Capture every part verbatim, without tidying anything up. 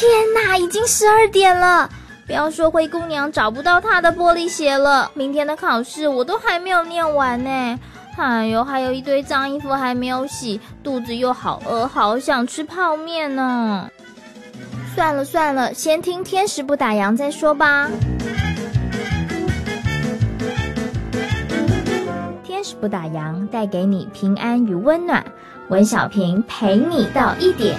天哪，已经十二点了！不要说灰姑娘找不到她的玻璃鞋了，明天的考试我都还没有念完呢。哎呦，还有一堆脏衣服还没有洗，肚子又好饿，好想吃泡面呢。算了算了，先听天使不打烊再说吧。天使不打烊，带给你平安与温暖。文小平陪你到一点。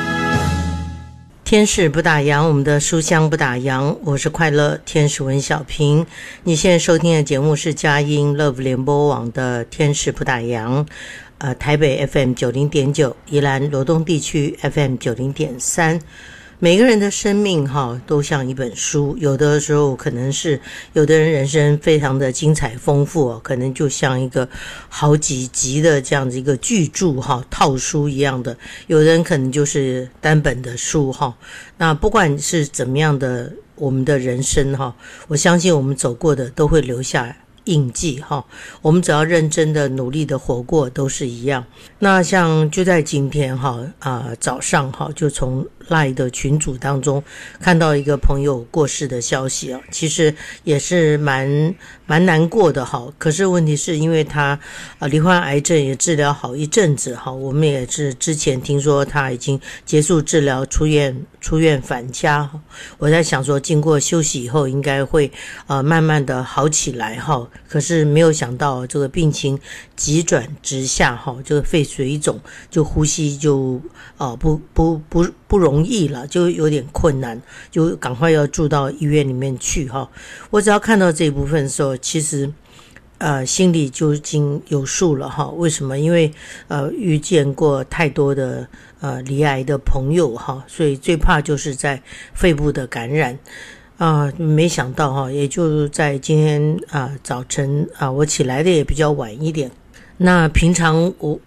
天使不打烊，我们的书香不打烊，我是快乐天使文小平。你现在收听的节目是佳音 Love 联播网的天使不打烊，呃，台北 F M 九零点九，宜兰罗东地区 F M 九零点三。每个人的生命哈都像一本书，有的时候可能是有的人人生非常的精彩丰富，可能就像一个好几集的这样子一个巨著哈套书一样的，有的人可能就是单本的书哈。那不管是怎么样的我们的人生哈，我相信我们走过的都会留下印记哈，我们只要认真的努力的活过都是一样。那像就在今天哈啊、呃、早上哈，就从赖的群组当中看到一个朋友过世的消息啊，其实也是蛮蛮难过的哈。可是问题是因为他啊罹患癌症也治疗好一阵子哈，我们也是之前听说他已经结束治疗出院出院返家，我在想说经过休息以后应该会呃慢慢的好起来哈。可是没有想到这个病情急转直下哈，这个肺水肿就呼吸就呃不不不不容易了，就有点困难，就赶快要住到医院里面去哈。我只要看到这一部分的时候，其实呃心里就已经有数了哈。为什么？因为呃遇见过太多的呃罹癌的朋友哈，所以最怕就是在肺部的感染。啊，没想到哈，也就在今天啊早晨啊，我起来的也比较晚一点。那平常我